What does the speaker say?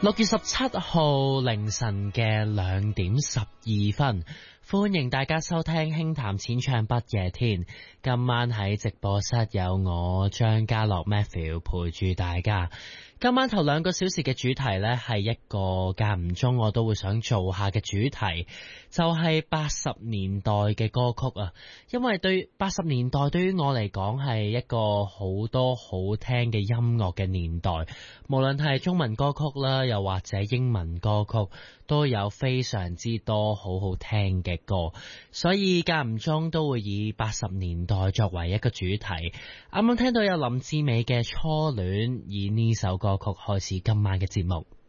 6月17號凌晨嘅2:12，歡迎大家收聽輕談淺唱不夜天。今晚喺直播室有我張家樂 Matthew 陪住大家。今晚頭2個小時嘅主題呢，係一個間唔中我都會想做下嘅主題，就係80年代嘅歌曲啊。因為對80年代對於我嚟講係一個好多好聽嘅音樂嘅年代，無論係中文歌曲啦，又或者英文歌曲，都有非常之多好好聽嘅歌，所以間唔中都會以80年代作為一個主題。啱啱聽到有林志美嘅初戀，以呢首歌曲開始今晚嘅節目。